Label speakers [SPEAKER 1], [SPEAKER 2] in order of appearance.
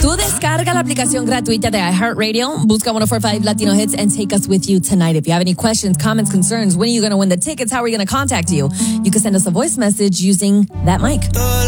[SPEAKER 1] Tú descarga la aplicación gratuita de iHeartRadio, busca 104.5 Latino Hits, and take us with you tonight. If you have any questions, comments, concerns, when are you going to win the tickets? How are we going to contact you? You can send us a voice message using that mic.